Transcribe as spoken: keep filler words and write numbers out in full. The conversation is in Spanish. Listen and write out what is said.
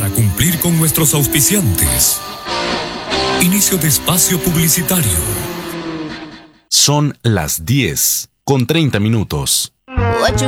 para cumplir con nuestros auspiciantes. Inicio de espacio publicitario. Son las diez con treinta minutos. What you